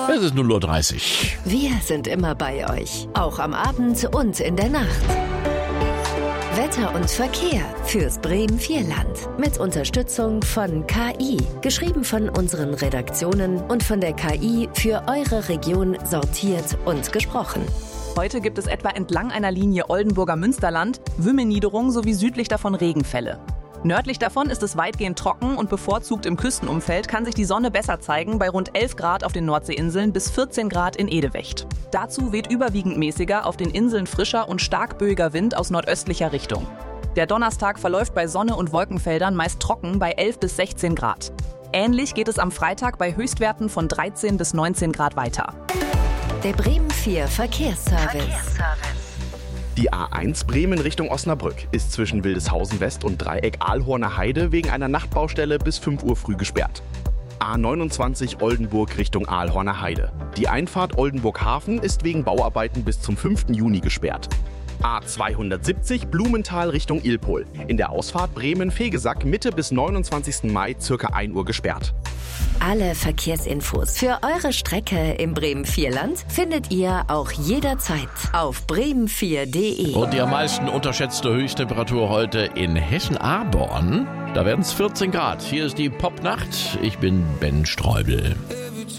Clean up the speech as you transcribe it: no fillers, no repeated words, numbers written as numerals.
Es ist 0:30 Uhr. Wir sind immer bei euch, auch am Abend und in der Nacht. Wetter und Verkehr fürs Bremen-Vierland mit Unterstützung von KI, geschrieben von unseren Redaktionen und von der KI für eure Region sortiert und gesprochen. Heute gibt es etwa entlang einer Linie Oldenburger Münsterland Wümmeniederung sowie südlich davon Regenfälle. Nördlich davon ist es weitgehend trocken und bevorzugt im Küstenumfeld kann sich die Sonne besser zeigen bei rund 11 Grad auf den Nordseeinseln bis 14 Grad in Edewecht. Dazu weht überwiegend mäßiger, auf den Inseln frischer und stark böiger Wind aus nordöstlicher Richtung. Der Donnerstag verläuft bei Sonne und Wolkenfeldern meist trocken bei 11 bis 16 Grad. Ähnlich geht es am Freitag bei Höchstwerten von 13 bis 19 Grad weiter. Der Bremen 4 Verkehrsservice. Die A1 Bremen Richtung Osnabrück ist zwischen Wildeshausen West und Dreieck Aalhorner Heide wegen einer Nachtbaustelle bis 5 Uhr früh gesperrt. A29 Oldenburg Richtung Aalhorner Heide. Die Einfahrt Oldenburg Hafen ist wegen Bauarbeiten bis zum 5. Juni gesperrt. A270 Blumenthal Richtung Ilpol. In der Ausfahrt Bremen-Fegesack Mitte bis 29. Mai ca. 1 Uhr gesperrt. Alle Verkehrsinfos für eure Strecke im Bremen-Vierland findet ihr auch jederzeit auf bremen4.de. Und die am meisten unterschätzte Höchsttemperatur heute in Hessen-Ahrborn. Da werden es 14 Grad. Hier ist die Popnacht. Ich bin Ben Streubel.